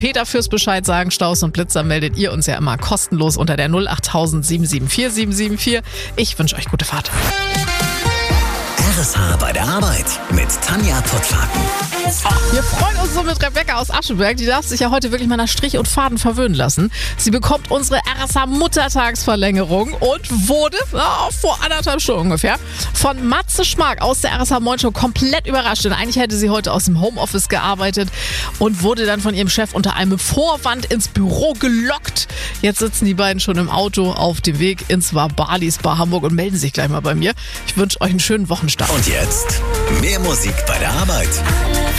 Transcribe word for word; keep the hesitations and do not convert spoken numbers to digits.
Peter fürs Bescheid sagen, Staus und Blitzer meldet ihr uns ja immer kostenlos unter der null acht tausend sieben sieben vier sieben sieben vier. Ich wünsche euch gute Fahrt. R S H bei der Arbeit mit Tanja Pottlaken. Wir freuen uns so mit Rebecca aus Ascheberg. Die darf sich ja heute wirklich mal nach Strich und Faden verwöhnen lassen. Sie bekommt unsere R S H-Muttertagsverlängerung und wurde ja, vor anderthalb Stunden ungefähr von Matze Schmark aus der R S H-Morning-Show komplett überrascht. Denn eigentlich hätte sie heute aus dem Homeoffice gearbeitet und wurde dann von ihrem Chef unter einem Vorwand ins Büro gelockt. Jetzt sitzen die beiden schon im Auto auf dem Weg ins Wabalis Bar Hamburg und melden sich gleich mal bei mir. Ich wünsche euch einen schönen Wochenstart. Und jetzt mehr Musik bei der Arbeit.